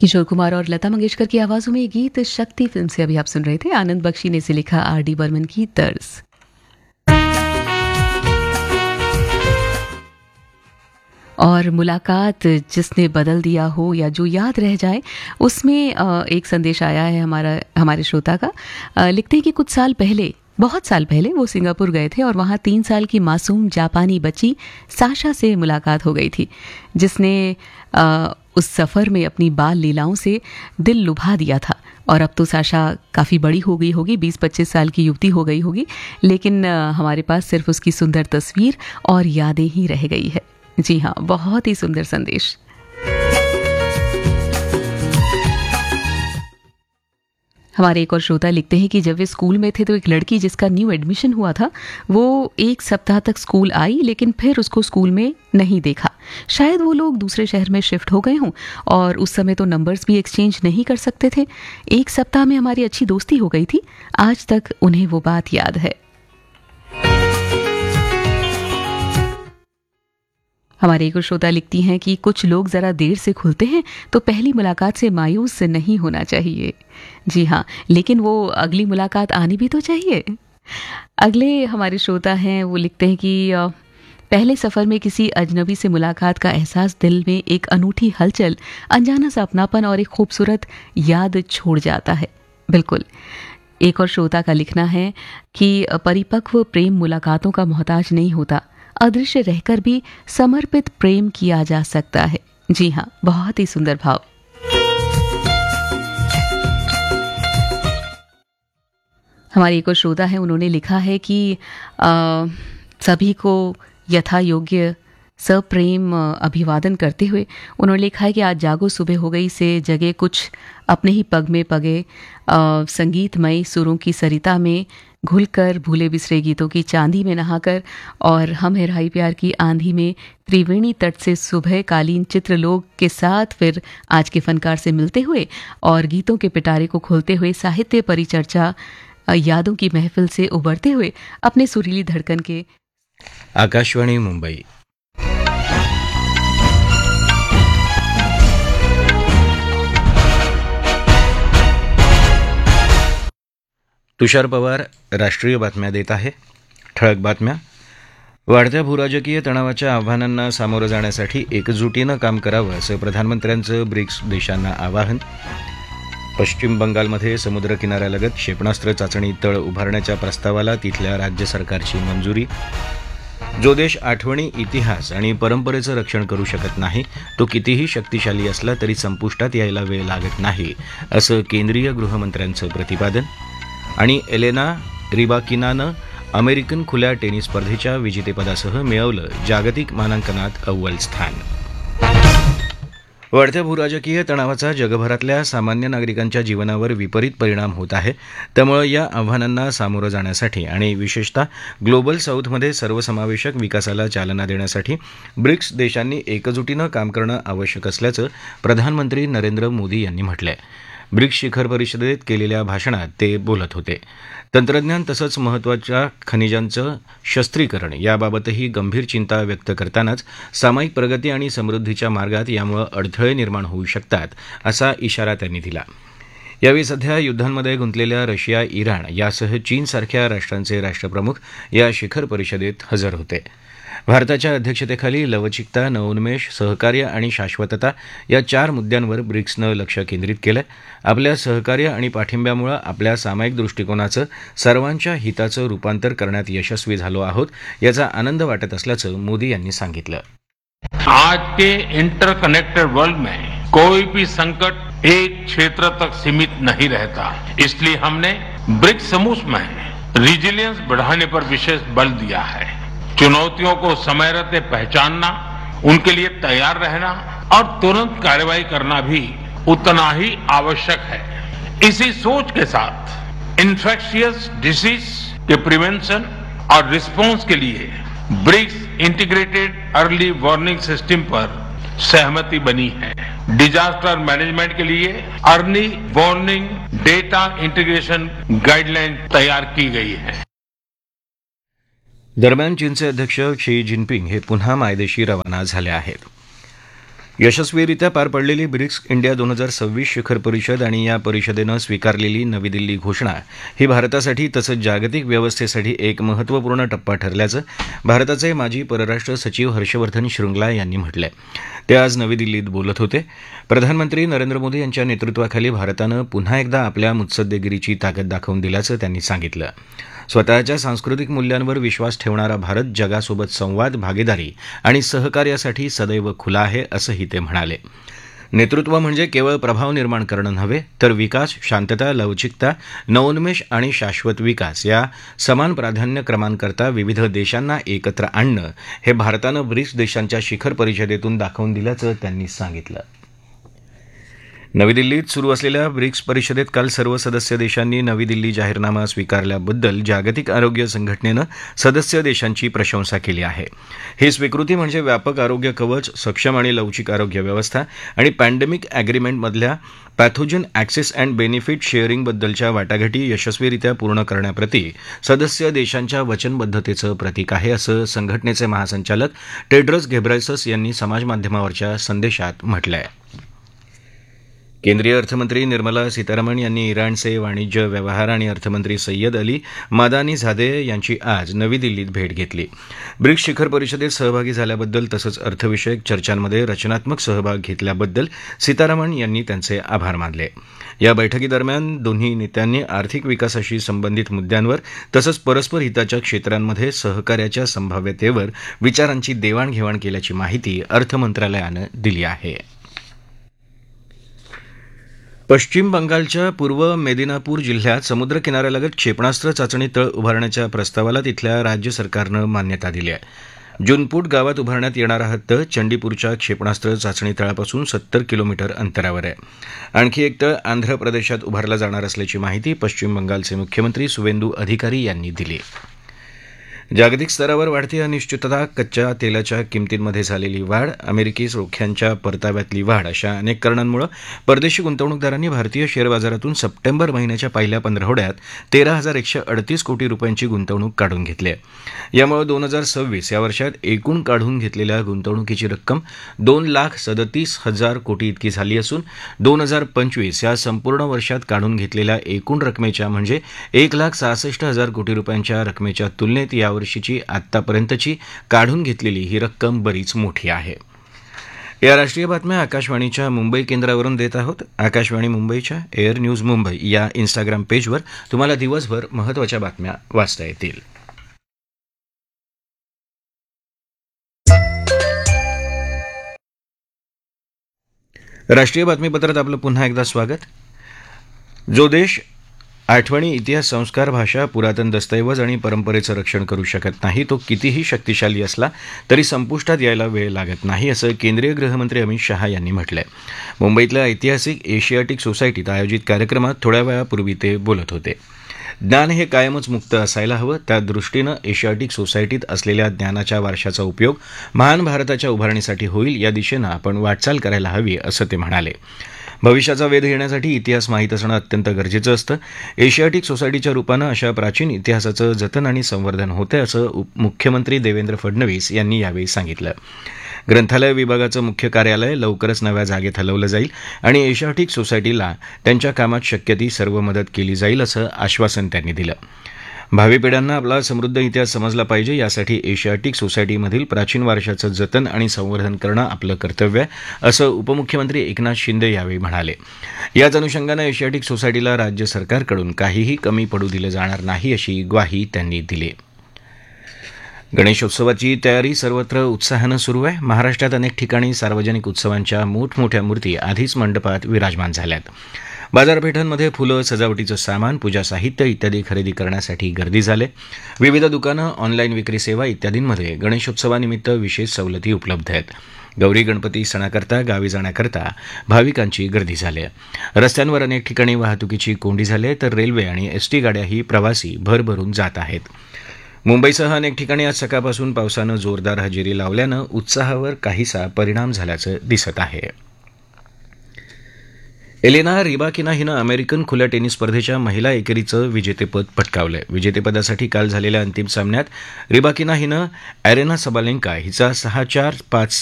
किशोर कुमार और लता मंगेशकर की आवाजों में ये गीत शक्ति फिल्म से अभी आप सुन रहे थे। आनंद बख्शी ने इसे लिखा, R.D. बर्मन की तर्ज। और मुलाकात जिसने बदल दिया हो या जो याद रह जाए, उसमें एक संदेश आया है हमारे श्रोता का। लिखते हैं कि कुछ साल पहले, बहुत साल पहले वो सिंगापुर गए थे और वहाँ 3 साल की मासूम जापानी बच्ची साशा से मुलाकात हो गई थी, जिसने उस सफ़र में अपनी बाल लीलाओं से दिल लुभा दिया था। और अब तो साशा काफ़ी बड़ी हो गई होगी, 20-25 साल की युवती हो गई होगी, लेकिन हमारे पास सिर्फ उसकी सुंदर तस्वीर और यादें ही रह गई है। जी हाँ, बहुत ही सुंदर संदेश। हमारे एक और श्रोता लिखते हैं कि जब वे स्कूल में थे तो एक लड़की जिसका न्यू एडमिशन हुआ था, वो 1 सप्ताह तक स्कूल आई, लेकिन फिर उसको स्कूल में नहीं देखा। शायद वो लोग दूसरे शहर में शिफ्ट हो गए हों और उस समय तो नंबर्स भी एक्सचेंज नहीं कर सकते थे। 1 सप्ताह में हमारी अच्छी दोस्ती हो गई थी। आज तक उन्हें वो बात याद है। हमारे एक और श्रोता लिखती हैं कि कुछ लोग ज़रा देर से खुलते हैं तो पहली मुलाकात से मायूस नहीं होना चाहिए। जी हाँ, लेकिन वो अगली मुलाकात आनी भी तो चाहिए। अगले हमारे श्रोता हैं, वो लिखते हैं कि पहले सफ़र में किसी अजनबी से मुलाकात का एहसास दिल में एक अनूठी हलचल, अनजाना सा अपनापन और एक खूबसूरत याद छोड़ जाता है। बिल्कुल। एक और श्रोता का लिखना है कि परिपक्व प्रेम मुलाकातों का मोहताज नहीं होता, अदृश्य रहकर भी समर्पित प्रेम किया जा सकता है। जी हाँ, बहुत ही सुंदर भाव। हमारी एक और श्रोता है, उन्होंने लिखा है कि सभी को यथा योग्य सप्रेम अभिवादन करते हुए उन्होंने लिखा है कि आज जागो सुबह हो गई से जगे कुछ अपने ही पग में पगे, संगीतमयी सुरों की सरिता में घुलकर, भूले बिसरे गीतों की चांदी में नहाकर, और हम हेराई प्यार की आंधी में त्रिवेणी तट से सुबह कालीन चित्रलोक के साथ फिर आज के फनकार से मिलते हुए और गीतों के पिटारे को खोलते हुए साहित्य परिचर्चा यादों की महफिल से उबरते हुए अपने सुरीली धड़कन के। आकाशवाणी मुंबई। तुषार पवार राष्ट्रीय बातम्या देत आहे। ठळक बातम्या. वाढत्या भूराजकीय तणावाच्या आव्हानांना सामोरं जाण्यासाठी एकजुटीनं काम करावं असं प्रधानमंत्र्यांचं ब्रिक्स देशांना आवाहन. पश्चिम बंगालमध्ये समुद्रकिनाऱ्यालगत क्षेपणास्त्र चाचणी तळ उभारण्याच्या प्रस्तावाला तिथल्या राज्य सरकारची मंजुरी. जो देश आठवणी, इतिहास आणि परंपरेचं रक्षण करू शकत नाही, तो कितीही शक्तिशाली असला तरी संपुष्टात यायला वेळ लागत नाही, असं केंद्रीय गृहमंत्र्यांचं प्रतिपादन. आणि एलेना रिबाकिनानं अमेरिकन खुल्या टेनिस स्पर्धेच्या विजेतेपदासह मिळवलं जागतिक मानांकनात अव्वल स्थान. वाढत्या भूराजकीय तणावाचा जगभरातल्या सामान्य नागरिकांच्या जीवनावर विपरीत परिणाम होत आहे. त्यामुळे या आव्हानांना सामोरं जाण्यासाठी आणि विशेषतः ग्लोबल साऊथमध्ये सर्वसमावेशक विकासाला चालना देण्यासाठी ब्रिक्स देशांनी एकजुटीनं काम करणं आवश्यक असल्याचं प्रधानमंत्री नरेंद्र मोदी यांनी म्हटलंय. ब्रिक्स शिखर परिषदेत केलेल्या भाषणात ते बोलत होते. तंत्रज्ञान तसंच महत्त्वाच्या खनिजांचं शस्त्रीकरण याबाबतही गंभीर चिंता व्यक्त करतानाच सामायिक प्रगती आणि समृद्धीच्या मार्गात यामुळे अडथळे निर्माण होऊ शकतात, असा इशारा त्यांनी दिला. यावेळी सध्या युद्धांमध्ये गुंतलेल्या रशिया, इराण यासह चीनसारख्या राष्ट्रांचे राष्ट्रप्रमुख या शिखर परिषदेत हजर होते. भारताच्या अध्यक्षतेखाली लवचिकता, नवोन्मेष, सहकार्य आणि शाश्वतता या 4 मुद्द्यांवर ब्रिक्सनं लक्ष केंद्रित केलं. आपल्या सहकार्य आणि पाठिंब्यामुळे आपल्या सामायिक दृष्टिकोनाचं सर्वांच्या हिताचं रूपांतर करण्यात यशस्वी झालो आहोत, याचा आनंद वाटत असल्याचं मोदी यांनी सांगितलं. आज के इंटरकनेक्टेड वर्ल्ड में कोई भी संकट एक क्षेत्र तक सीमित नहीं रहता. इसलिए हमने ब्रिक्स समूह में रिजिलियंस बढ़ाने पर विशेष बल दिया है. चुनौतियों को समय रहते पहचानना, उनके लिए तैयार रहना और तुरंत कार्रवाई करना भी उतना ही आवश्यक है. इसी सोच के साथ इन्फेक्शियस डिसीज के प्रिवेंशन और रिस्पांस के लिए BRICS integrated early warning system पर सहमति बनी है. डिजास्टर मैनेजमेंट के लिए early warning data integration guideline तैयार की गई है. दरम्यान चीनचे अध्यक्ष शी जिनपिंग हे पुन्हा मायदेशी रवाना झाले आहेत. यशस्वीरित्या पार पडलेली ब्रिक्स इंडिया 2026 शिखर परिषद आणि या परिषदेनं स्वीकारलेली नवी दिल्ली घोषणा ही भारतासाठी तसंच जागतिक व्यवस्थेसाठी एक महत्त्वपूर्ण टप्पा ठरल्याचं भारताचे माजी परराष्ट्र सचिव हर्षवर्धन श्रृंगला यांनी म्हटलंय. ते आज नवी दिल्लीत बोलत होते. प्रधानमंत्री नरेंद्र मोदी यांच्या नेतृत्वाखाली भारतानं पुन्हा एकदा आपल्या मुत्सद्देगिरीची ताकद दाखवून दिल्याचं त्यांनी सांगितलं. स्वतःच्या सांस्कृतिक मूल्यांवर विश्वास ठेवणारा भारत जगासोबत संवाद, भागीदारी आणि सहकार्यासाठी सदैव खुला आहे असंही ते म्हणाले. नेतृत्व म्हणजे केवळ प्रभाव निर्माण करणं नव्हे, तर विकास, शांतता, लवचिकता, नवोन्मेष आणि शाश्वत विकास या समान प्राधान्यक्रमांकरता विविध देशांना एकत्र आणणं हे भारतानं ब्रिक्स देशांच्या शिखर परिषदेतून दाखवून दिल्याचं त्यांनी सांगितलं. नवी दिल्लीत सुरू असलेल्या ब्रिक्स परिषदेत काल सर्व सदस्य देशांनी नवी दिल्ली जाहीरनामा स्वीकारल्याबद्दल जागतिक आरोग्य संघटनेनं सदस्य देशांची प्रशंसा केली आहे. ही स्वीकृती म्हणजे व्यापक आरोग्य कवच, सक्षम आणि लवचिक आरोग्य व्यवस्था आणि pandemic अॅग्रीमेंटमधल्या pathogen access and benefit शेअरिंगबद्दलच्या वाटाघाटी यशस्वीरित्या पूर्ण करण्याप्रती सदस्य देशांच्या वचनबद्धतेचं प्रतीक आहे, असं संघटनेचे महासंचालक टेड्रस घेब्रेयसस यांनी समाजमाध्यमावरच्या संदेशात म्हटलं आहे. केंद्रीय अर्थमंत्री निर्मला सीतारामन यांनी इराणचे वाणिज्य, व्यवहार आणि अर्थमंत्री सय्यद अली मादानी झादेह यांची आज नवी दिल्लीत भेट घेतली. ब्रिक्स शिखर परिषदेत सहभागी झाल्याबद्दल तसंच अर्थविषयक चर्चांमध्ये रचनात्मक सहभाग घेतल्याबद्दल सीतारामन यांनी त्यांचे आभार मानले. या बैठकीदरम्यान दोन्ही नेत्यांनी आर्थिक विकासाशी संबंधित मुद्द्यांवर तसंच परस्पर हिताच्या क्षेत्रांमध्ये सहकार्याच्या संभाव्यतेवर विचारांची देवाणघेवाण केल्याची माहिती अर्थ मंत्रालयानं दिली आहे. पश्चिम बंगालच्या पूर्व मेदिनापूर जिल्ह्यात समुद्र किनाऱ्यालगत क्षेपणास्त्र चाचणी तळ उभारण्याच्या प्रस्तावाला तिथल्या राज्य सरकारनं मान्यता दिली आहे. जुनपूट गावात उभारण्यात येणारा हा तळ चंडीपूरच्या क्षेपणास्त्र चाचणी तळापासून 70 किलोमीटर अंतरावर आहे. आणखी एक तळ आंध्र प्रदेशात उभारला जाणार असल्याची माहिती पश्चिम बंगालचे मुख्यमंत्री सुवेंदू अधिकारी यांनी दिली. जागतिक स्तरावर वाढती अनिश्चितता, कच्च्या तेलाच्या किमतींमध्ये झालेली वाढ, अमेरिकी रोख्यांच्या परताव्यातली वाढ अशा अनेक कारणांमुळे परदेशी गुंतवणूकदारांनी भारतीय शेअर बाजारातून सप्टेंबर महिन्याच्या पहिल्या पंधरवड्यात 13,138 कोटी रुपयांची गुंतवणूक काढून घेतली आहे. यामुळे 2026 या वर्षात एकूण काढून घेतलेल्या गुंतवणुकीची रक्कम 2,37,000 कोटी इतकी झाली असून 2025 या संपूर्ण वर्षात काढून घेतलेल्या एकूण रकमेच्या म्हणजे 1,66,000 कोटी रुपयांच्या रकमेच्या तुलनेत यावर्षीची आतापर्यंतची काढून घेतलेली ही रक्कम बरीच मोठी आहे. या राष्ट्रीय बातम्या आकाशवाणीच्या मुंबई केंद्रावरून देत आहोत. आकाशवाणी मुंबईच्या एअर न्यूज मुंबई या इन्स्टाग्राम पेजवर तुम्हाला दिवसभर महत्त्वाच्या बातम्या वाचता येतील. राष्ट्रीय बातमीपत्रात आपलं पुन्हा एकदा स्वागत. जो देश आठवणी, इतिहास, संस्कार, भाषा, पुरातन दस्तऐवज आणि परंपरेचं रक्षण करू शकत नाही तो कितीही शक्तिशाली असला तरी संपुष्टात यायला वेळ लागत नाही, असं केंद्रीय गृहमंत्री अमित शहा यांनी म्हटलंय. मुंबईतल्या ऐतिहासिक एशियाटिक सोसायटीत आयोजित कार्यक्रमात थोड्या वेळापूर्वी ते बोलत होते. ज्ञान हे कायमच मुक्त असायला हवं, त्या दृष्टीनं एशियाटिक सोसायटीत असलेल्या ज्ञानाच्या वारशाचा उपयोग महान भारताच्या उभारणीसाठी होईल या दिशेनं आपण वाटचाल करायला हवी, असं ते म्हणाले. भविष्याचा वेध घेण्यासाठी इतिहास माहीत असणं अत्यंत गरजेचं असतं. एशियाटिक सोसायटीच्या रूपानं अशा प्राचीन इतिहासाचं जतन आणि संवर्धन होतंय, असं मुख्यमंत्री देवेंद्र फडणवीस यांनी यावेळी सांगितलं. ग्रंथालय विभागाचं मुख्य कार्यालय लवकरच नव्या जागेत हलवलं जाईल आणि एशियाटिक सोसायटीला त्यांच्या कामात शक्य ती सर्व मदत केली जाईल, असं आश्वासन त्यांनी दिलं. भावी पिढ्यांना आपला समृद्ध इतिहास समजला पाहिजे, यासाठी एशियाटिक सोसायटीमधील प्राचीन वारशाचं जतन आणि संवर्धन करणं आपलं कर्तव्य आहे, असं उपमुख्यमंत्री एकनाथ शिंदे यावेळी म्हणाले. याच अनुषंगानं एशियाटिक सोसायटीला राज्य सरकारकडून काहीही कमी पडू दिलं जाणार नाही, अशी ग्वाही त्यांनी दिली. गणेशोत्सवाची तयारी सर्वत्र उत्साहानं सुरू आहे. महाराष्ट्रात अनेक ठिकाणी सार्वजनिक उत्सवांच्या मोठमोठ्या मूर्ती आधीच मंडपात विराजमान झाल्यात. बाजारपेठांमध्ये फुलं, सजावटीचं सामान, पूजा साहित्य इत्यादी खरेदी करण्यासाठी गर्दी झाली. विविध दुकानं, ऑनलाईन विक्री सेवा इत्यादींमध्ये गणेशोत्सवानिमित्त विशेष सवलती उपलब्ध आहेत. गौरी गणपती सणाकरता गावी जाण्याकरता भाविकांची गर्दी झाली आहे. रस्त्यांवर अनेक ठिकाणी वाहतुकीची कोंडी झाली आहे, तर रेल्वे आणि एसटी गाड्याही प्रवासी भरभरून जात आहेत. मुंबईसह अनेक ठिकाणी आज सकाळपासून पावसानं जोरदार हजेरी लावल्यानं उत्साहावर काहीसा परिणाम झाल्याचं दिसत आहे. एलेना रिबाकिना हिनं अमेरिकन खुल्या टेनिस स्पर्धेच्या महिला एकेरीचं विजेतेपद पटकावलंय. विजेतेपदासाठी काल झालेल्या अंतिम सामन्यात रिबाकिना हिनं अरेना सबालेंका हिचा 6-4, 5